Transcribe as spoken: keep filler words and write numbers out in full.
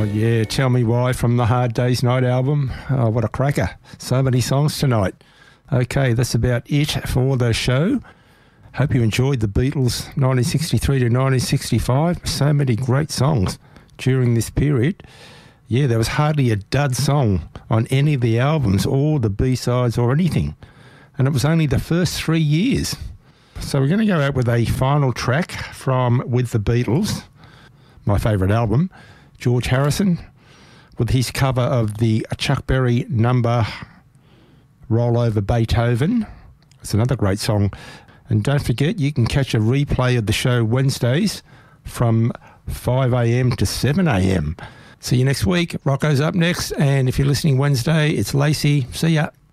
yeah, Tell Me Why from the Hard Day's Night album. Oh, what a cracker. So many songs tonight. Okay, that's about it for the show. Hope you enjoyed the Beatles nineteen sixty-three to nineteen sixty-five. So many great songs during this period. Yeah, there was hardly a dud song on any of the albums or the B-sides or anything. And it was only the first three years. So we're going to go out with a final track from With the Beatles, my favourite album, George Harrison, with his cover of the Chuck Berry number Roll Over Beethoven. It's another great song. And don't forget, you can catch a replay of the show Wednesdays from five a.m. to seven a.m. See you next week. Rocco's up next. And if you're listening Wednesday, it's Lacey. See ya.